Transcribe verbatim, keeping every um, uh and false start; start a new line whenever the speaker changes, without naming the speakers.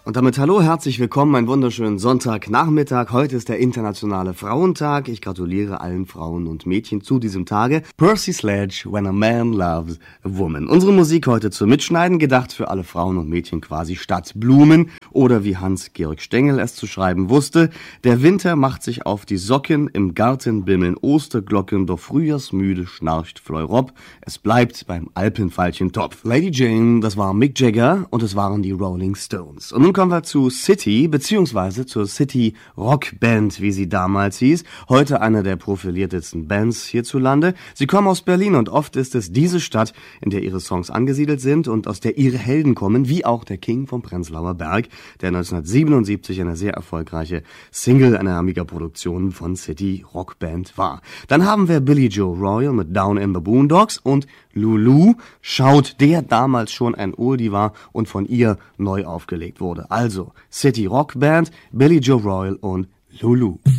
Und damit hallo, herzlich willkommen, einen wunderschönen Sonntagnachmittag. Heute ist der internationale Frauentag. Ich gratuliere allen Frauen und Mädchen zu diesem Tage. Percy Sledge, When a Man Loves a Woman. Unsere Musik heute zum Mitschneiden, gedacht für alle Frauen und Mädchen quasi statt Blumen. Oder wie Hans-Georg Stengel es zu schreiben wusste, der Winter macht sich auf die Socken, im Garten bimmeln Osterglocken, doch frühjahrsmüde schnarcht Fleurop. Es bleibt beim Alpenveilchen-Topf. Lady Jane, das war Mick Jagger und es waren die Rolling Stones. Und nun kommen wir zu City, beziehungsweise zur City Rock Band, wie sie damals hieß. Heute eine der profiliertesten Bands hierzulande. Sie kommen aus Berlin und oft ist es diese Stadt, in der ihre Songs angesiedelt sind und aus der ihre Helden kommen, wie auch der King vom Prenzlauer Berg, der neunzehnhundertsiebenundsiebzig eine sehr erfolgreiche Single einer Amiga-Produktion von City Rock Band war. Dann haben wir Billy Joe Royal mit Down in the Boondocks und Lulu, schaut, der damals schon ein Oldie war und von ihr neu aufgelegt wurde. Also City Rock Band, Billy Joe Royal und Lulu.